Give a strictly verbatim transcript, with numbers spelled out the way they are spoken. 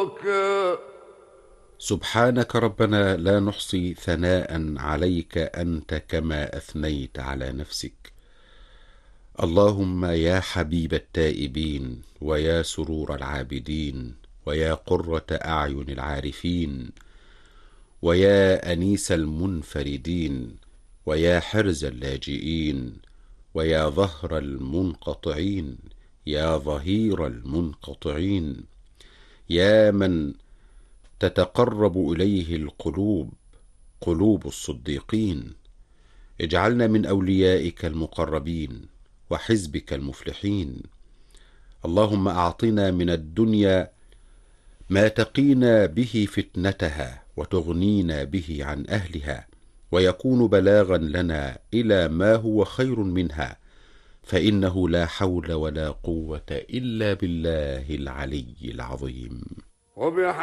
بركا. سبحانك ربنا لا نحصي ثناء عليك أنت كما أثنيت على نفسك. اللهم يا حبيب التائبين، ويا سرور العابدين، ويا قرة أعين العارفين، ويا أنيس المنفردين، ويا حرز اللاجئين، ويا ظهر المنقطعين، يا ظهير المنقطعين، يا من تتقرب إليه القلوب، قلوب الصديقين، اجعلنا من أوليائك المقربين وحزبك المفلحين. اللهم أعطنا من الدنيا ما تقينا به فتنتها وتغنينا به عن أهلها، ويكون بلاغا لنا إلى ما هو خير منها، فإنه لا حول ولا قوة إلا بالله العلي العظيم.